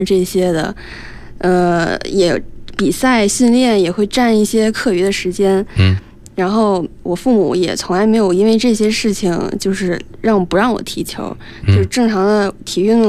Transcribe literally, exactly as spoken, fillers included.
这些的，呃，也比赛训练也会占一些课余的时间。 嗯。 然后我父母也从来没有因为这些事情就是让不让我踢球，就是正常的体育运动